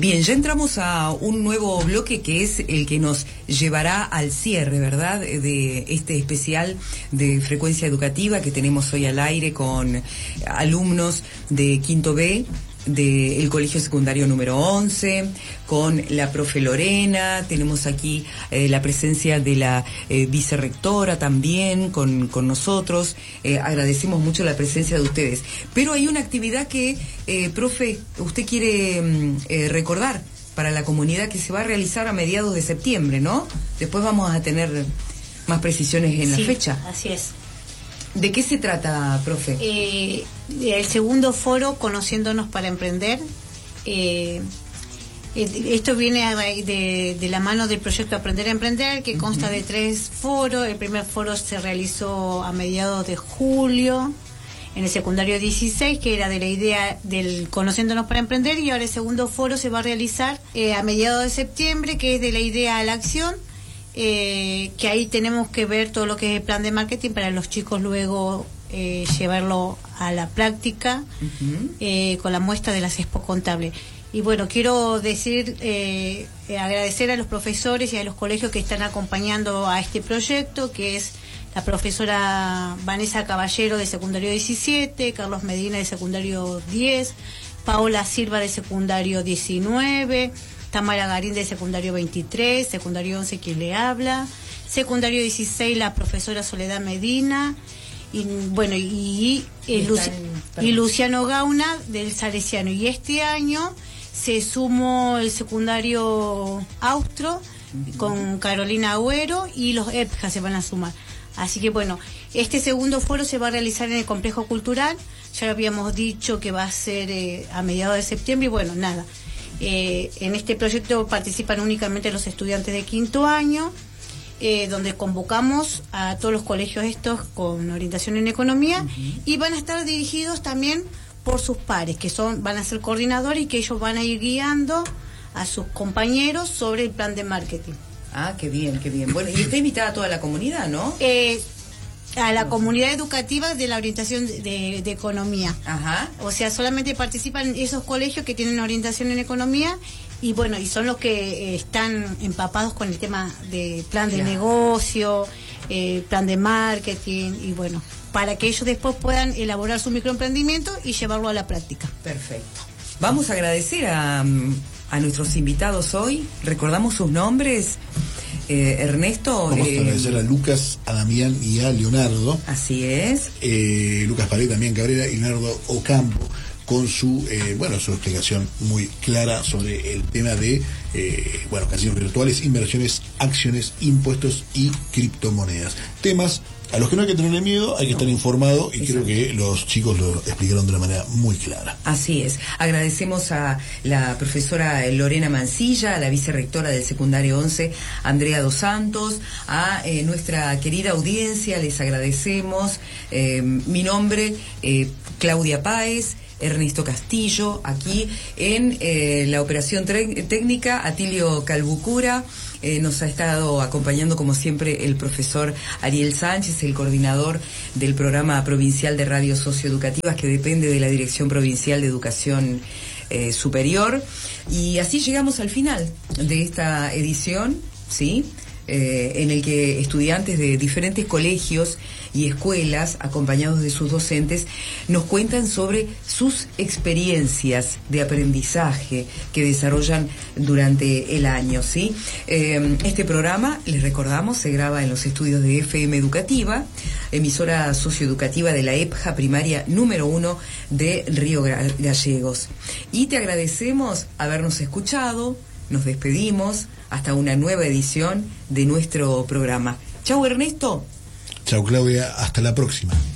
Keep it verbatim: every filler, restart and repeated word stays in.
Bien, ya entramos a un nuevo bloque que es el que nos llevará al cierre, ¿verdad?, de este especial de Frecuencia Educativa que tenemos hoy al aire con alumnos de Quinto B del Colegio Secundario número once, con la profe Lorena. Tenemos aquí eh, la presencia de la eh, vicerrectora también con, con nosotros. Eh, agradecemos mucho la presencia de ustedes. Pero hay una actividad que, eh, profe, usted quiere eh, recordar para la comunidad que se va a realizar a mediados de septiembre, ¿no? Después vamos a tener más precisiones en sí, la fecha. Así es. ¿De qué se trata, profe? Eh, el segundo foro, Conociéndonos para Emprender. Eh, esto viene a, de, de la mano del proyecto Aprender a Emprender, que consta uh-huh. de tres foros. El primer foro se realizó a mediados de julio, en el secundario dieciséis, que era de la idea del Conociéndonos para Emprender, y ahora el segundo foro se va a realizar eh, a mediados de septiembre, que es de la idea a la acción. Eh, que ahí tenemos que ver todo lo que es el plan de marketing para los chicos luego eh, llevarlo a la práctica uh-huh. eh, con la muestra de las expo contables. Y bueno, quiero decir, eh, agradecer a los profesores y a los colegios que están acompañando a este proyecto, que es la profesora Vanessa Caballero de secundario diecisiete, Carlos Medina de secundario diez, Paola Silva de secundario diecinueve, Tamara Garín de secundario veintitrés, secundario once quien le habla, secundario dieciséis la profesora Soledad Medina, y bueno, y, y, y, Luci y Luciano Gauna del Salesiano. Y este año se sumó el secundario Austro con Carolina Agüero, y los E P J A se van a sumar. Así que bueno, este segundo foro se va a realizar en el Complejo Cultural. Ya lo habíamos dicho que va a ser eh, a mediados de septiembre, y bueno, nada. Eh, en este proyecto participan únicamente los estudiantes de quinto año, eh, donde convocamos a todos los colegios estos con orientación en economía, uh-huh. y van a estar dirigidos también por sus pares, que son van a ser coordinadores, y que ellos van a ir guiando a sus compañeros sobre el plan de marketing. Ah, qué bien, qué bien. Bueno, y está invitada a toda la comunidad, ¿no? Eh, a la comunidad educativa de la orientación de, de, de economía. Ajá. O sea, solamente participan esos colegios que tienen orientación en economía, y bueno, y son los que eh, están empapados con el tema de plan de claro. negocio, eh, plan de marketing, y bueno, para que ellos después puedan elaborar su microemprendimiento y llevarlo a la práctica. Perfecto. Vamos a agradecer a, a nuestros invitados hoy. Recordamos sus nombres. Eh, Ernesto. Vamos eh, a agradecer a Lucas, a Damián y a Leonardo. Así es. Eh, Lucas Palé, también Cabrera, y Leonardo Ocampo, con su eh, bueno su explicación muy clara sobre el tema de eh, bueno casinos virtuales, inversiones, acciones, impuestos y criptomonedas. Temas a los que no hay que tenerle miedo, hay que estar informado, y Exacto. creo que los chicos lo explicaron de una manera muy clara. Así es. Agradecemos a la profesora Lorena Mancilla, a la vicerrectora del secundario once, Andrea Dos Santos, a eh, nuestra querida audiencia, les agradecemos. Eh, mi nombre, eh, Claudia Páez, Ernesto Castillo, aquí en eh, la operación técnica, Atilio Calbucura. Eh, nos ha estado acompañando como siempre el profesor Ariel Sánchez, el coordinador del programa provincial de radios socioeducativas que depende de la Dirección Provincial de Educación eh, Superior. Y así llegamos al final de esta edición, ¿sí? Eh, en el que estudiantes de diferentes colegios y escuelas, acompañados de sus docentes, nos cuentan sobre sus experiencias de aprendizaje que desarrollan durante el año, ¿sí? Eh, este programa, les recordamos, se graba en los estudios de F M Educativa, emisora socioeducativa de la E P J A primaria número uno de Río Gallegos. Y te agradecemos habernos escuchado, nos despedimos hasta una nueva edición de nuestro programa. Chau, Ernesto. Chau, Claudia, hasta la próxima.